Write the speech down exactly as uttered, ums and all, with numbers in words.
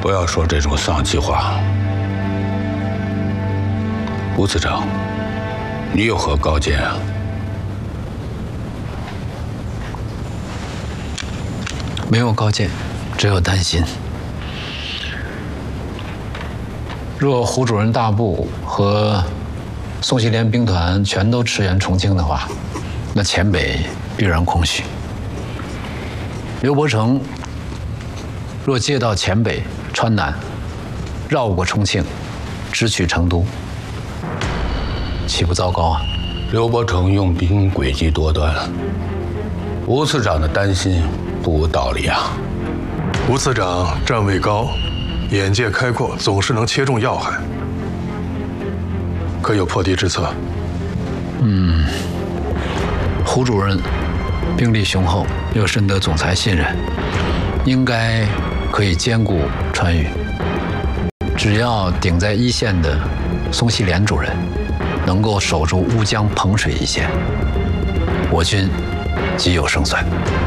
不要说这种丧气话。吴次长，你有何高见啊？ 没有高见，只有担心。若胡主任大部和宋希濂兵团全都驰援重庆的话，那黔北必然空虚。刘伯承若借道黔北、川南，绕过重庆，直取成都，岂不糟糕啊？ 刘伯承用兵诡计多端，吴次长的担心不无道理啊。 吴次长站位高，眼界开阔，总是能切中要害。可有破敌之策？ 嗯，胡主任兵力雄厚，又深得总裁信任，应该可以兼顾川渝。只要顶在一线的宋希濂主任能够守住乌江彭水一线，我军即有胜算。